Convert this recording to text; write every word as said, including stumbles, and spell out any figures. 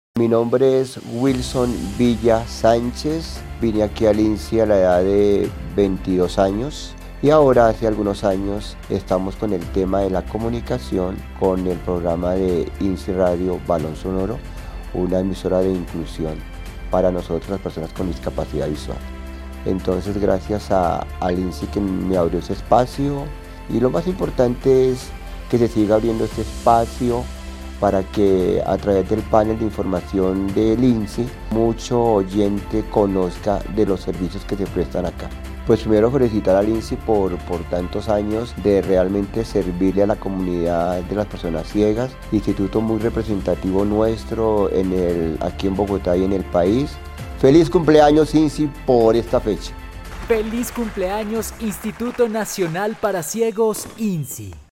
Mi nombre es Wilson Villa Sánchez, vine aquí al INSI a la edad de veintidós años y ahora hace algunos años estamos con el tema de la comunicación con el programa de INSI Radio Balón Sonoro, una emisora de inclusión para nosotros las personas con discapacidad visual. Entonces gracias a, al INSI que me abrió ese espacio y lo más importante es que se siga abriendo este espacio para que a través del panel de información del INSI mucho oyente conozca de los servicios que se prestan acá. Pues primero felicitar al INSI por, por tantos años de realmente servirle a la comunidad de las personas ciegas, instituto muy representativo nuestro en el, aquí en Bogotá y en el país. Feliz cumpleaños INSI por esta fecha. Feliz cumpleaños Instituto Nacional para Ciegos INSI.